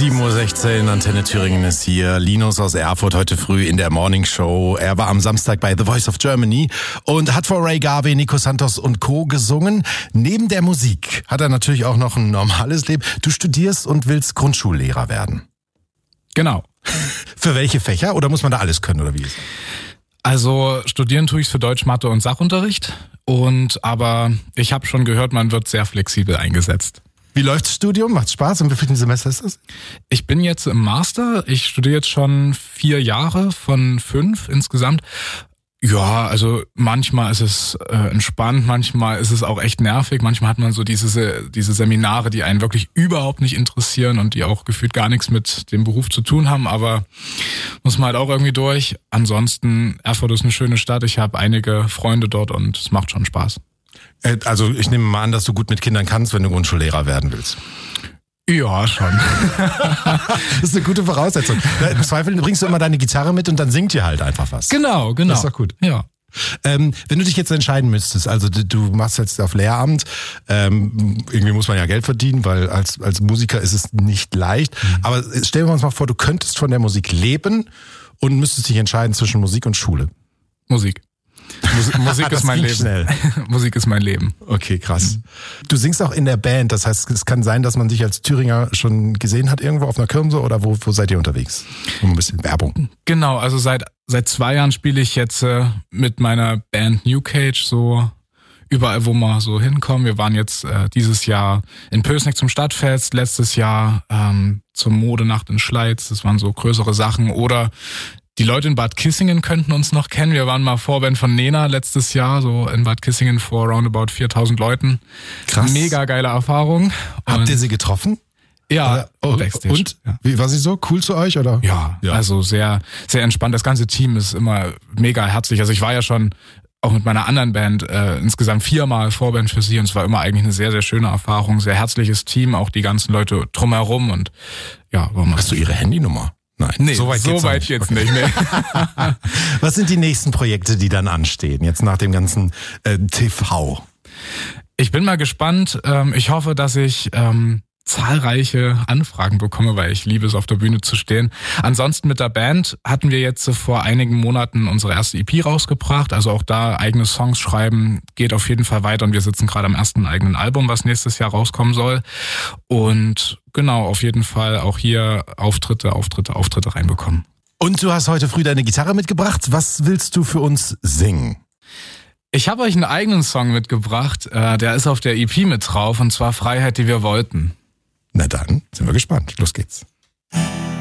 7:16 Uhr, Antenne Thüringen ist hier. Linus aus Erfurt heute früh in der Morning Show. Er war am Samstag bei The Voice of Germany und hat vor Ray Garvey, Nico Santos und Co. gesungen. Neben der Musik hat er natürlich auch noch ein normales Leben. Du studierst und willst Grundschullehrer werden. Genau. Für welche Fächer? Oder muss man da alles können, oder wie ist das? Also studieren tue ich für Deutsch, Mathe und Sachunterricht. Aber ich habe schon gehört, man wird sehr flexibel eingesetzt. Wie läuft das Studium? Macht's Spaß? Und wie viel Semester ist das? Ich bin jetzt im Master. Ich studiere jetzt schon 4 Jahre von 5 insgesamt. Ja, also manchmal ist es entspannt, manchmal ist es auch echt nervig. Manchmal hat man so diese Seminare, die einen wirklich überhaupt nicht interessieren und die auch gefühlt gar nichts mit dem Beruf zu tun haben. Aber muss man halt auch irgendwie durch. Ansonsten, Erfurt ist eine schöne Stadt. Ich habe einige Freunde dort und es macht schon Spaß. Also ich nehme mal an, dass du gut mit Kindern kannst, wenn du Grundschullehrer werden willst. Ja, schon. Das ist eine gute Voraussetzung. Im Zweifel bringst du immer deine Gitarre mit und dann singt ihr halt einfach was. Genau. Das ist doch gut. Ja. Wenn du dich jetzt entscheiden müsstest, also du machst jetzt auf Lehramt, irgendwie muss man ja Geld verdienen, weil als Musiker ist es nicht leicht. Aber stellen wir uns mal vor, du könntest von der Musik leben und müsstest dich entscheiden zwischen Musik und Schule. Musik ist mein Leben. Schnell. Musik ist mein Leben. Okay, krass. Du singst auch in der Band, das heißt, es kann sein, dass man dich als Thüringer schon gesehen hat irgendwo auf einer Kirmes oder wo seid ihr unterwegs? Ein bisschen Werbung. Genau, also seit 2 Jahren spiele ich jetzt mit meiner Band New Cage so überall, wo wir so hinkommen. Wir waren jetzt dieses Jahr in Pößneck zum Stadtfest, letztes Jahr zur Modenacht in Schleiz. Das waren so größere Sachen. Oder die Leute in Bad Kissingen könnten uns noch kennen. Wir waren mal Vorband von Nena letztes Jahr, so in Bad Kissingen vor roundabout 4.000 Leuten. Krass. Mega geile Erfahrung. Habt ihr sie getroffen? Ja, Backstage. Und? Ja. Wie, war sie so? Cool zu euch, oder? Ja, also sehr, sehr entspannt. Das ganze Team ist immer mega herzlich. Also ich war ja schon auch mit meiner anderen Band insgesamt 4-mal Vorband für sie und es war immer eigentlich eine sehr, sehr schöne Erfahrung. Sehr herzliches Team, auch die ganzen Leute drumherum und ja. Hast du ihre Handynummer? Nein, nee, so weit geht's nicht. Nee. Was sind die nächsten Projekte, die dann anstehen, jetzt nach dem ganzen TV? Ich bin mal gespannt. Ich hoffe, dass ich zahlreiche Anfragen bekomme, weil ich liebe es, auf der Bühne zu stehen. Ansonsten mit der Band hatten wir jetzt vor einigen Monaten unsere erste EP rausgebracht. Also auch da eigene Songs schreiben geht auf jeden Fall weiter und wir sitzen gerade am ersten eigenen Album, was nächstes Jahr rauskommen soll. Und genau, auf jeden Fall auch hier Auftritte reinbekommen. Und du hast heute früh deine Gitarre mitgebracht. Was willst du für uns singen? Ich habe euch einen eigenen Song mitgebracht. Der ist auf der EP mit drauf und zwar Freiheit, die wir wollten. Na dann, sind wir gespannt. Los geht's.